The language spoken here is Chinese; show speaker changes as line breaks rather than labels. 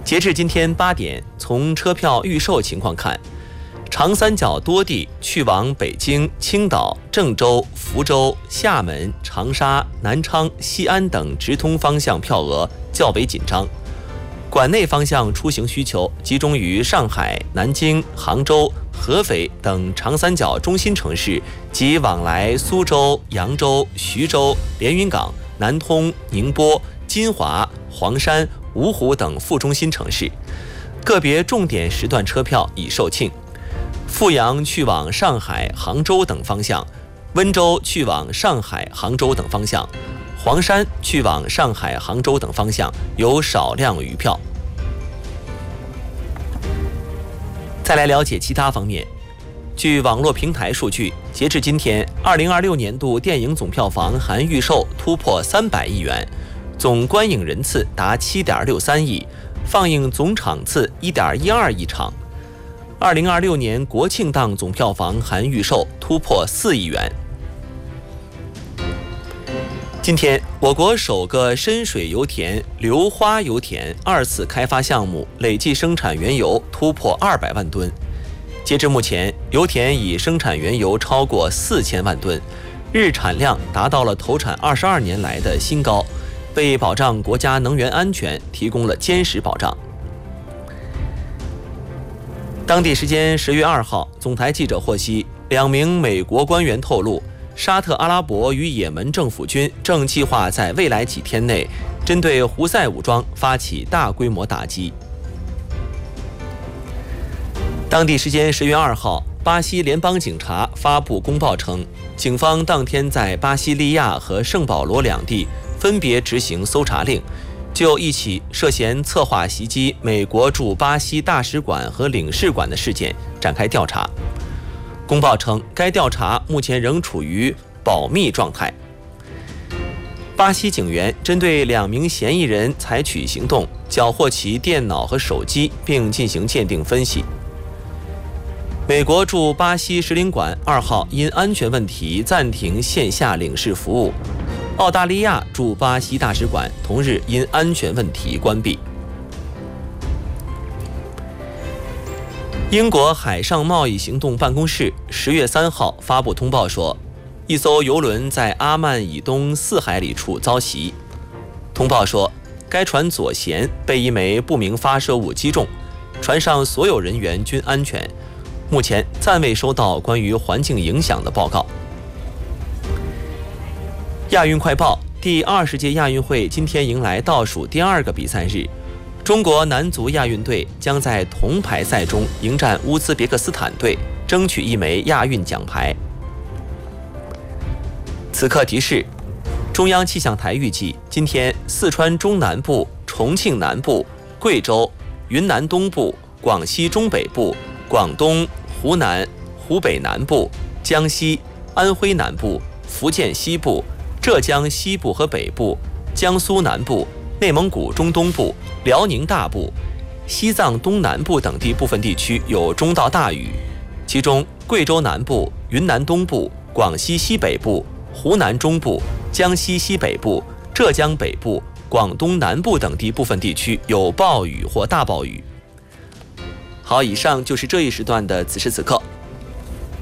截至今天8点，从车票预售情况看，长三角多地去往北京、青岛、郑州、福州、厦门、长沙、南昌、西安等直通方向票额较为紧张。管内方向出行需求集中于上海、南京、杭州、合肥等长三角中心城市及往来苏州、扬州、徐州、连云港、南通、宁波、金华、黄山、芜湖等副中心城市。个别重点时段车票已售罄。阜阳去往上海、杭州等方向，温州去往上海、杭州等方向，黄山去往上海、杭州等方向有少量余票。再来了解其他方面。据网络平台数据，截至今天，2026年度电影总票房含预售突破300亿元，总观影人次达7.63亿，放映总场次1.12亿场。2026年国庆档总票房含预售突破4亿元。今天，我国首个深水油田硫花油田2次开发项目累计生产原油突破200万吨。截至目前，油田已生产原油超过4000万吨，日产量达到了投产22年来的新高，为保障国家能源安全提供了坚实保障。当地时间10月2号，总台记者获悉，2名美国官员透露，沙特阿拉伯与也门政府军正计划在未来几天内针对胡塞武装发起大规模打击。当地时间10月2号，巴西联邦警察发布公报称，警方当天在巴西利亚和圣保罗两地分别执行搜查令，就一起涉嫌策划袭击美国驻巴西大使馆和领事馆的事件展开调查。公报称，该调查目前仍处于保密状态。巴西警员针对2名嫌疑人采取行动，缴获其电脑和手机，并进行鉴定分析。美国驻巴西使领馆2号因安全问题暂停线下领事服务。澳大利亚驻巴西大使馆同日因安全问题关闭。英国海上贸易行动办公室10月3号发布通报说，一艘邮轮在阿曼以东4海里处遭袭。通报说，该船左舷被一枚不明发射物击中，船上所有人员均安全。目前暂未收到关于环境影响的报告。亚运快报：第20届亚运会今天迎来倒数第2个比赛日，中国男足亚运队将在铜牌赛中迎战乌兹别克斯坦队，争取1枚亚运奖牌。此刻提示：中央气象台预计，今天四川中南部、重庆南部、贵州、云南东部、广西中北部、广东、湖南、湖北南部、江西、安徽南部、福建西部、浙江西部和北部、江苏南部、内蒙古中东部、辽宁大部、西藏东南部等地部分地区有中到大雨，其中贵州南部、云南东部、广西西北部、湖南中部、江西西北部、浙江北部、广东南部等地部分地区有暴雨或大暴雨。好，以上就是这一时段的此时此刻。